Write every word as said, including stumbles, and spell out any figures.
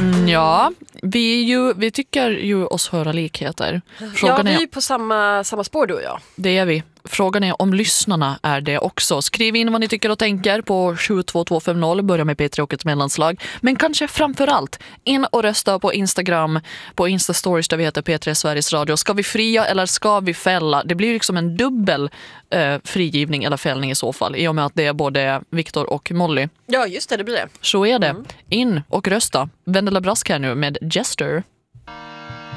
Mm, ja, vi, är ju, vi tycker ju oss höra likheter. Frågan ja, vi är ju på samma, samma spår du och jag. Det är vi. Frågan är om lyssnarna är det också. Skriv in vad ni tycker och tänker på sju två två fem noll. Börja med P tre och ett mellanslag. Men kanske framförallt in och rösta på Instagram, på Insta-stories där vi heter P tre Sveriges Radio. Ska vi fria eller ska vi fälla? Det blir liksom en dubbel eh, frigivning eller fällning i så fall. I och med att det är både Viktor och Molly. Ja, just det, det blir det. Så är det. Mm. In och rösta. Vendela Brask här nu med Jester.